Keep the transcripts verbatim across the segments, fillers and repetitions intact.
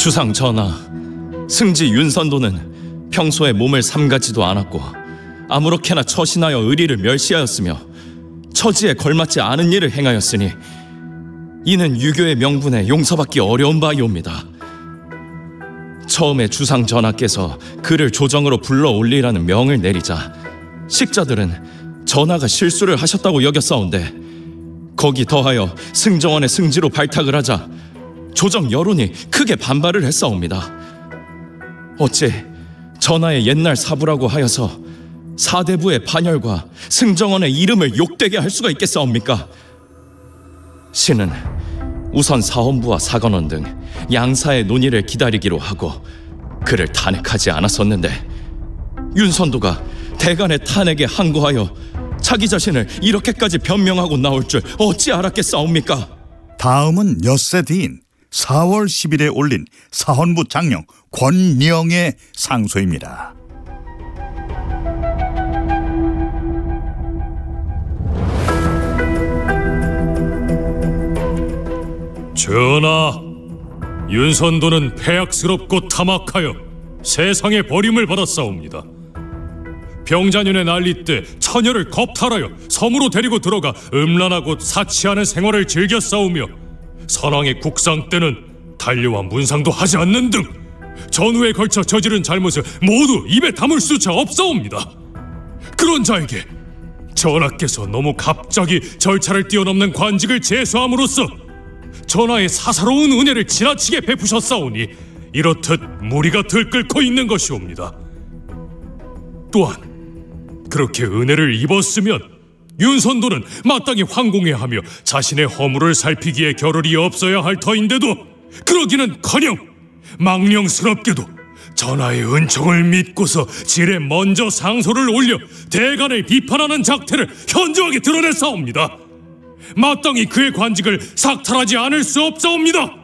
주상 전하, 승지 윤선도는 평소에 몸을 삼가지도 않았고 아무렇게나 처신하여 의리를 멸시하였으며 처지에 걸맞지 않은 일을 행하였으니 이는 유교의 명분에 용서받기 어려운 바이옵니다. 처음에 주상 전하께서 그를 조정으로 불러 올리라는 명을 내리자 식자들은 전하가 실수를 하셨다고 여겼사온데, 거기 더하여 승정원의 승지로 발탁을 하자 조정 여론이 크게 반발을 했사옵니다. 어찌 전하의 옛날 사부라고 하여서 사대부의 반열과 승정원의 이름을 욕되게 할 수가 있겠사옵니까? 신은 우선 사헌부와 사관원 등 양사의 논의를 기다리기로 하고 그를 탄핵하지 않았었는데, 윤선도가 대간의 탄핵에 항거하여 자기 자신을 이렇게까지 변명하고 나올 줄 어찌 알았겠사옵니까? 다음은 엿새 뒤인 사월 십일에 올린 사헌부 장령 권령의 상소입니다. 전하, 윤선도는 폐악스럽고 탐악하여 세상의 버림을 받았사옵니다. 병자년의 난리 때 처녀를 겁탈하여 섬으로 데리고 들어가 음란하고 사치하는 생활을 즐겼사오며, 선왕의 국상 때는 단려와 문상도 하지 않는 등 전후에 걸쳐 저지른 잘못을 모두 입에 담을 수차 없사옵니다. 그런 자에게 전하께서 너무 갑자기 절차를 뛰어넘는 관직을 제수함으로써 전하의 사사로운 은혜를 지나치게 베푸셨사오니 이렇듯 무리가 들끓고 있는 것이옵니다. 또한 그렇게 은혜를 입었으면 윤선도는 마땅히 황공해하며 자신의 허물을 살피기에 겨를이 없어야 할 터인데도 그러기는커녕 망령스럽게도 전하의 은총을 믿고서 지레 먼저 상소를 올려 대간을 비판하는 작태를 현저하게 드러냈사옵니다. 마땅히 그의 관직을 삭탈하지 않을 수 없사옵니다.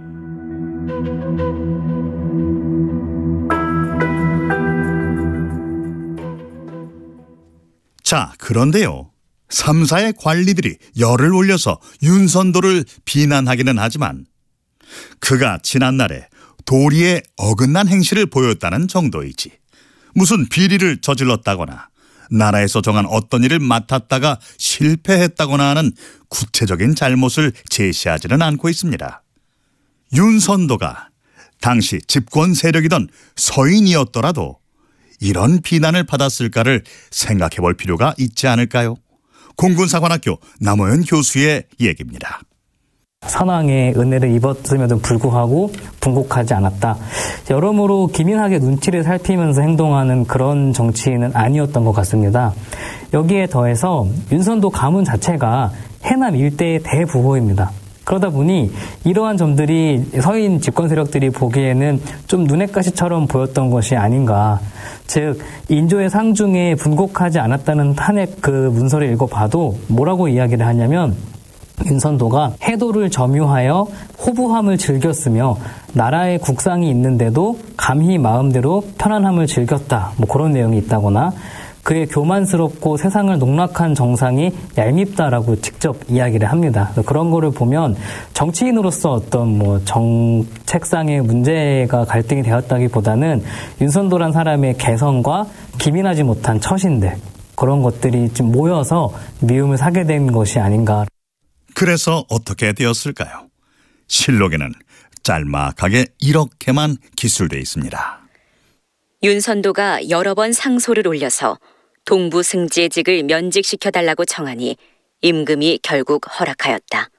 자, 그런데요, 삼사의 관리들이 열을 올려서 윤선도를 비난하기는 하지만 그가 지난날에 도리에 어긋난 행실을 보였다는 정도이지 무슨 비리를 저질렀다거나 나라에서 정한 어떤 일을 맡았다가 실패했다거나 하는 구체적인 잘못을 제시하지는 않고 있습니다. 윤선도가 당시 집권 세력이던 서인이었더라도 이런 비난을 받았을까를 생각해 볼 필요가 있지 않을까요? 공군사관학교 남호연 교수의 얘기입니다. 선왕의 은혜를 입었음에도 불구하고 분곡하지 않았다. 여러모로 기민하게 눈치를 살피면서 행동하는 그런 정치인은 아니었던 것 같습니다. 여기에 더해서 윤선도 가문 자체가 해남 일대의 대부호입니다. 그러다 보니 이러한 점들이 서인 집권 세력들이 보기에는 좀 눈엣 가시처럼 보였던 것이 아닌가. 즉 인조의 상중에 분곡하지 않았다는 탄핵 그 문서를 읽어봐도 뭐라고 이야기를 하냐면, 윤선도가 해도를 점유하여 호부함을 즐겼으며 나라의 국상이 있는데도 감히 마음대로 편안함을 즐겼다, 뭐 그런 내용이 있다거나, 그의 교만스럽고 세상을 농락한 정상이 얄밉다라고 직접 이야기를 합니다. 그런 거를 보면 정치인으로서 어떤 뭐 정책상의 문제가 갈등이 되었다기보다는 윤선도란 사람의 개성과 기민하지 못한 처신들, 그런 것들이 좀 모여서 미움을 사게 된 것이 아닌가. 그래서 어떻게 되었을까요? 실록에는 짤막하게 이렇게만 기술되어 있습니다. 윤선도가 여러 번 상소를 올려서 동부 승지의 직을 면직시켜달라고 청하니 임금이 결국 허락하였다.